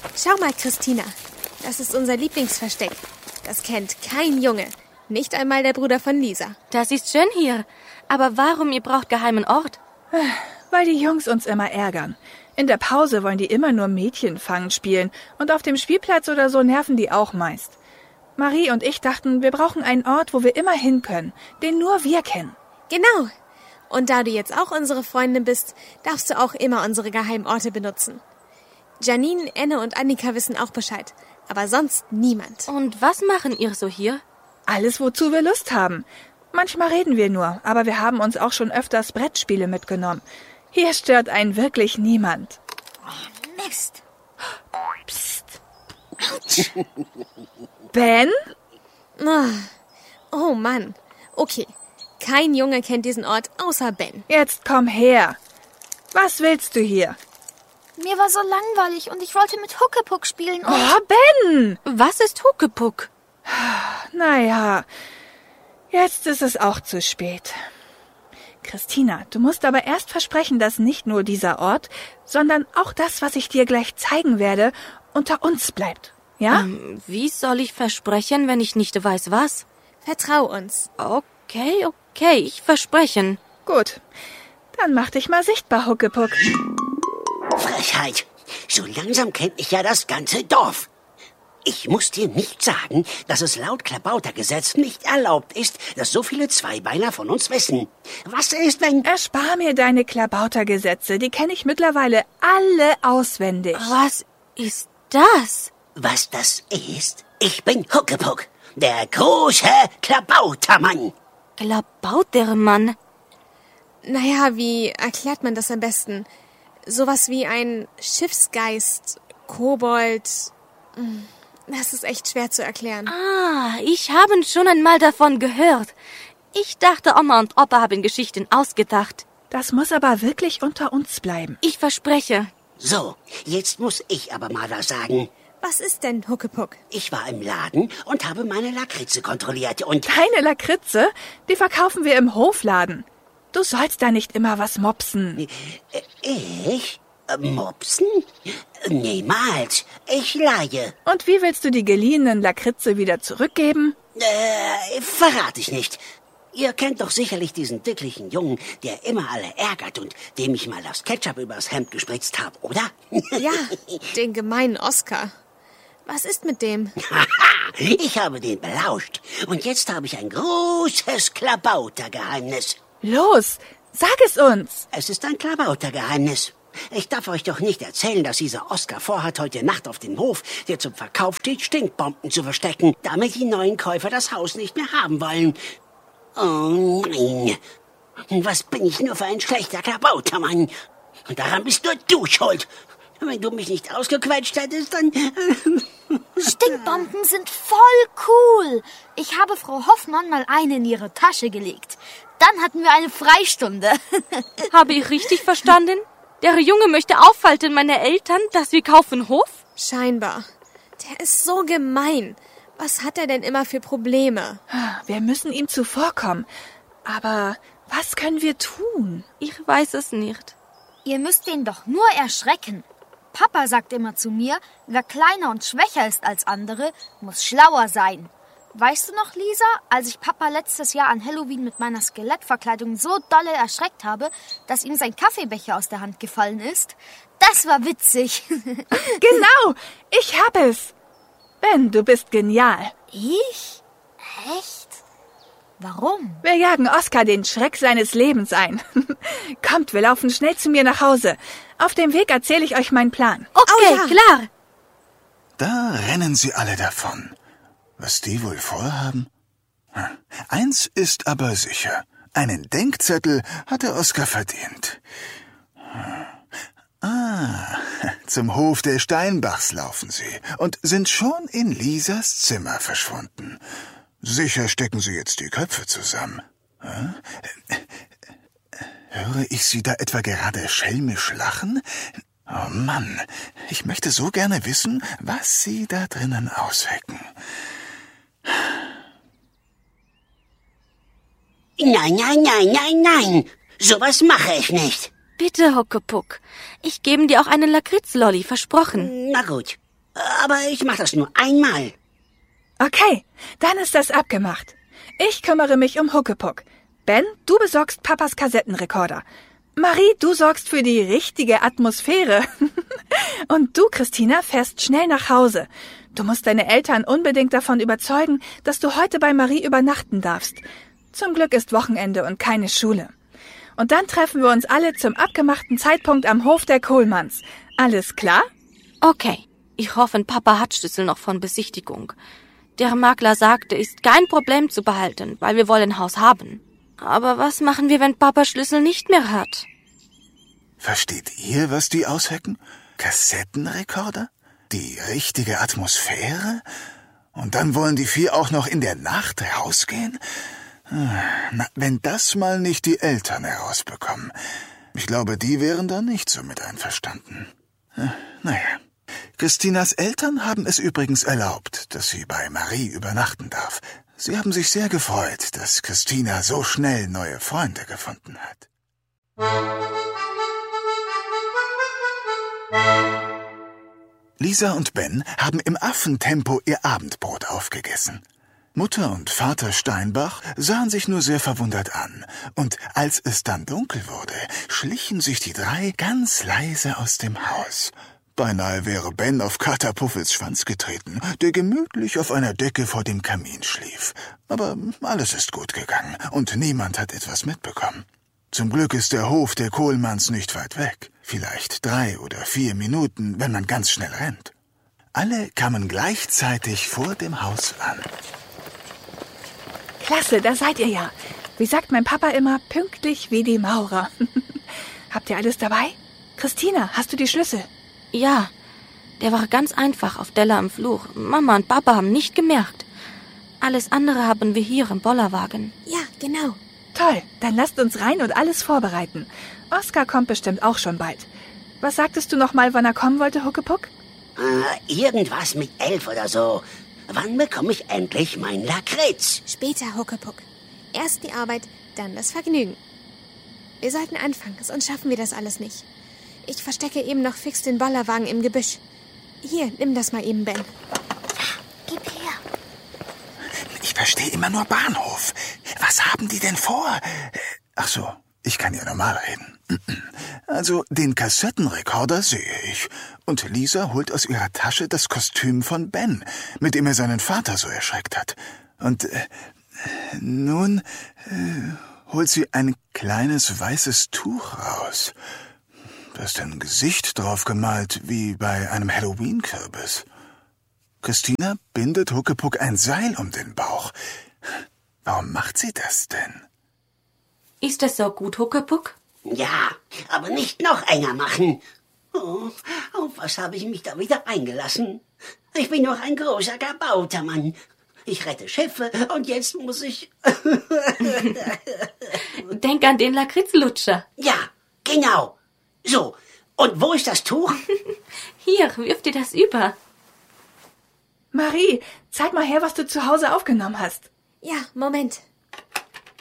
Schau mal, Christina. Das ist unser Lieblingsversteck. Das kennt kein Junge. Nicht einmal der Bruder von Lisa. Das ist schön hier. Aber warum ihr braucht geheimen Ort? Weil die Jungs uns immer ärgern. In der Pause wollen die immer nur Mädchenfangen spielen. Und auf dem Spielplatz oder so nerven die auch meist. Marie und ich dachten, wir brauchen einen Ort, wo wir immer hin können. Den nur wir kennen. Genau. Und da du jetzt auch unsere Freundin bist, darfst du auch immer unsere Geheimorte benutzen. Janine, Enne und Annika wissen auch Bescheid. Aber sonst niemand. Und was machen ihr so hier? Alles, wozu wir Lust haben. Manchmal reden wir nur, aber wir haben uns auch schon öfters Brettspiele mitgenommen. Hier stört einen wirklich niemand. Oh, Mist. Psst. Autsch. Ben? Oh Mann. Okay. Kein Junge kennt diesen Ort außer Ben. Jetzt komm her. Was willst du hier? Mir war so langweilig und ich wollte mit Huckepuck spielen und... Oh, Ben! Was ist Huckepuck? Naja, jetzt ist es auch zu spät. Christina, du musst aber erst versprechen, dass nicht nur dieser Ort, sondern auch das, was ich dir gleich zeigen werde, unter uns bleibt. Ja? Wie soll ich versprechen, wenn ich nicht weiß, was? Vertrau uns. Okay, ich versprechen. Gut, dann mach dich mal sichtbar, Huckepuck. Frechheit. So langsam kennt mich ja das ganze Dorf. Ich muss dir nicht sagen, dass es laut Klabautergesetz nicht erlaubt ist, dass so viele Zweibeiner von uns wissen. Was ist, wenn... Erspar mir deine Klabautergesetze, die kenne ich mittlerweile alle auswendig. Was ist das? Was das ist? Ich bin Huckepuck, der große Klabautermann. Klabautermann? Naja, wie erklärt man das am besten? Sowas wie ein Schiffsgeist, Kobold. Das ist echt schwer zu erklären. Ich habe schon einmal davon gehört. Ich dachte, Oma und Opa haben Geschichten ausgedacht. Das muss aber wirklich unter uns bleiben. Ich verspreche. So, jetzt muss ich aber mal was sagen. Was ist denn Huckepuck? Ich war im Laden und habe meine Lakritze kontrolliert und... Keine Lakritze? Die verkaufen wir im Hofladen. Du sollst da nicht immer was mopsen. Ich? Mopsen? Niemals. Ich leihe. Und wie willst du die geliehenen Lakritze wieder zurückgeben? Verrate ich nicht. Ihr kennt doch sicherlich diesen dicklichen Jungen, der immer alle ärgert und dem ich mal das Ketchup übers Hemd gespritzt habe, oder? Ja, den gemeinen Oscar. Was ist mit dem? Ich habe den belauscht. Und jetzt habe ich ein großes Klabautergeheimnis. Los, sag es uns. Es ist ein Klabautergeheimnis. Ich darf euch doch nicht erzählen, dass dieser Oscar vorhat, heute Nacht auf dem Hof, der zum Verkauf steht, Stinkbomben zu verstecken, damit die neuen Käufer das Haus nicht mehr haben wollen. Oh nein. Was bin ich nur für ein schlechter Klabautermann? Und daran bist nur du schuld. Wenn du mich nicht ausgequetscht hättest, dann... Stinkbomben sind voll cool. Ich habe Frau Hoffmann mal eine in ihre Tasche gelegt. Dann hatten wir eine Freistunde. Habe ich richtig verstanden? Der Junge möchte aufhalten meine Eltern, dass wir kaufen Hof? Scheinbar. Der ist so gemein. Was hat er denn immer für Probleme? Wir müssen ihm zuvorkommen. Aber was können wir tun? Ich weiß es nicht. Ihr müsst ihn doch nur erschrecken. Papa sagt immer zu mir, wer kleiner und schwächer ist als andere, muss schlauer sein. Weißt du noch, Lisa, als ich Papa letztes Jahr an Halloween mit meiner Skelettverkleidung so dolle erschreckt habe, dass ihm sein Kaffeebecher aus der Hand gefallen ist? Das war witzig. Genau, ich hab es. Ben, du bist genial. Ich? Echt? Warum? Wir jagen Oskar den Schreck seines Lebens ein. Kommt, wir laufen schnell zu mir nach Hause. Auf dem Weg erzähle ich euch meinen Plan. Okay, klar. Da rennen sie alle davon. Was die wohl vorhaben? Eins ist aber sicher. Einen Denkzettel hat der Oskar verdient. Zum Hof der Steinbachs laufen sie und sind schon in Lisas Zimmer verschwunden. Sicher stecken sie jetzt die Köpfe zusammen. Höre ich sie da etwa gerade schelmisch lachen? Oh Mann, ich möchte so gerne wissen, was sie da drinnen aushecken. Nein. Sowas mache ich nicht. Bitte, Huckepuck. Ich gebe dir auch einen Lakritzlolli, versprochen. Na gut. Aber ich mache das nur einmal. Okay, dann ist das abgemacht. Ich kümmere mich um Huckepuck. Ben, du besorgst Papas Kassettenrekorder. Marie, du sorgst für die richtige Atmosphäre. Und du, Christina, fährst schnell nach Hause. Du musst deine Eltern unbedingt davon überzeugen, dass du heute bei Marie übernachten darfst. Zum Glück ist Wochenende und keine Schule. Und dann treffen wir uns alle zum abgemachten Zeitpunkt am Hof der Kohlmanns. Alles klar? Okay, ich hoffe, Papa hat Schlüssel noch von Besichtigung. Der Makler sagte, ist kein Problem zu behalten, weil wir wollen Haus haben. Aber was machen wir, wenn Papa Schlüssel nicht mehr hat? Versteht ihr, was die aushecken? Kassettenrekorder? Die richtige Atmosphäre? Und dann wollen die vier auch noch in der Nacht rausgehen? Na, wenn das mal nicht die Eltern herausbekommen. Ich glaube, die wären da nicht so mit einverstanden. Naja. Christinas Eltern haben es übrigens erlaubt, dass sie bei Marie übernachten darf. Sie haben sich sehr gefreut, dass Christina so schnell neue Freunde gefunden hat. Lisa und Ben haben im Affentempo ihr Abendbrot aufgegessen. Mutter und Vater Steinbach sahen sich nur sehr verwundert an, und als es dann dunkel wurde, schlichen sich die drei ganz leise aus dem Haus. Beinahe wäre Ben auf Kater Puffels Schwanz getreten, der gemütlich auf einer Decke vor dem Kamin schlief. Aber alles ist gut gegangen, und niemand hat etwas mitbekommen. Zum Glück ist der Hof der Kohlmanns nicht weit weg. Vielleicht 3 oder 4 Minuten, wenn man ganz schnell rennt. Alle kamen gleichzeitig vor dem Haus an. Klasse, da seid ihr ja. Wie sagt mein Papa immer, pünktlich wie die Maurer. Habt ihr alles dabei? Christina, hast du die Schlüssel? Ja, der war ganz einfach auf Della im Flur. Mama und Papa haben nicht gemerkt. Alles andere haben wir hier im Bollerwagen. Ja, genau. Toll, dann lasst uns rein und alles vorbereiten. Oskar kommt bestimmt auch schon bald. Was sagtest du noch mal, wann er kommen wollte, Huckepuck? Irgendwas mit 11 oder so. Wann bekomme ich endlich mein Lakritz? Später, Huckepuck. Erst die Arbeit, dann das Vergnügen. Wir sollten anfangen, sonst schaffen wir das alles nicht. Ich verstecke eben noch fix den Bollerwagen im Gebüsch. Hier, nimm das mal eben, Ben. Gib her. Ich verstehe immer nur Bahnhof. Was haben die denn vor? Ach so, ich kann ja normal reden. Also, den Kassettenrekorder sehe ich. Und Lisa holt aus ihrer Tasche das Kostüm von Ben, mit dem er seinen Vater so erschreckt hat. Und nun holt sie ein kleines weißes Tuch raus. Da ist ein Gesicht drauf gemalt, wie bei einem Halloween-Kürbis. Christina bindet Huckepuck ein Seil um den Bauch. Warum macht sie das denn? Ist das so gut, Huckepuck? Ja, aber nicht noch enger machen. Oh, auf was habe ich mich da wieder eingelassen? Ich bin doch ein großer gebauter Mann. Ich rette Schiffe und jetzt muss ich... Denk an den Lakritzlutscher. Ja, genau. So, und wo ist das Tuch? Hier, wirf dir das über. Marie, zeig mal her, was du zu Hause aufgenommen hast. Ja, Moment.